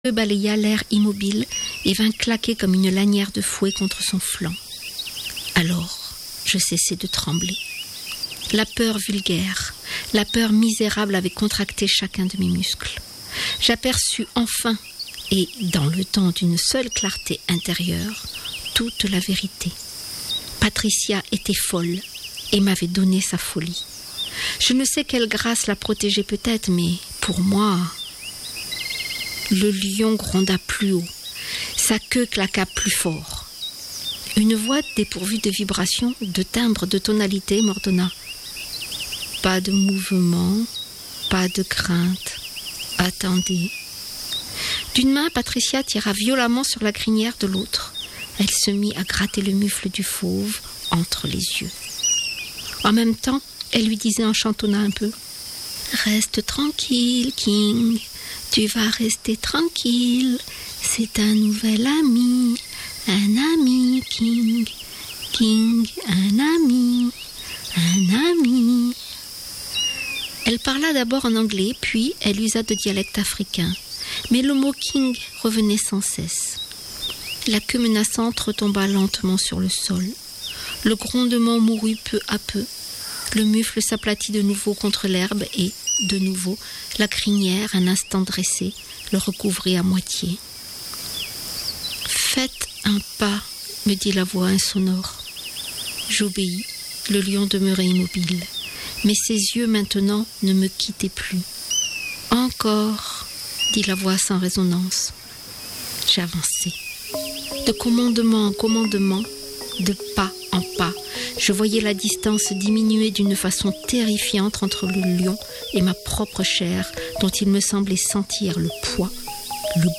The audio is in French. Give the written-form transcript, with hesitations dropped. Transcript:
balaya l'air immobile et vint claquer comme une lanière de fouet contre son flanc. Alors, je cessai de trembler. La peur vulgaire, la peur misérable avait contracté chacun de mes muscles. J'aperçus enfin, et dans le temps d'une seule clarté intérieure, toute la vérité. Patricia était folle et m'avait donné sa folie. Je ne sais quelle grâce la protégeait peut-être, mais pour moi, le lion gronda plus haut, sa queue claqua plus fort. Une voix dépourvue de vibrations, de timbres, de tonalité m'ordonna. Pas de mouvement, pas de crainte. Attendez. D'une main, Patricia tira violemment sur la crinière de l'autre. Elle se mit à gratter le mufle du fauve entre les yeux. En même temps, elle lui disait en chantonnant un peu. « Reste tranquille, King. Tu vas rester tranquille. C'est un nouvel ami. Un ami, King. King, un ami. Un ami. » Elle parla d'abord en anglais, puis elle usa de dialecte africain. Mais le mot « King » revenait sans cesse. La queue menaçante retomba lentement sur le sol. Le grondement mourut peu à peu. Le mufle s'aplatit de nouveau contre l'herbe et, de nouveau, la crinière, un instant dressée, le recouvrit à moitié. « Faites un pas », me dit la voix insonore. J'obéis. Le lion demeurait immobile. Mais ses yeux maintenant ne me quittaient plus. « Encore », dit la voix sans résonance. J'avançai. De commandement en commandement, de pas en pas, je voyais la distance diminuer d'une façon terrifiante entre le lion et ma propre chair, dont il me semblait sentir le poids, le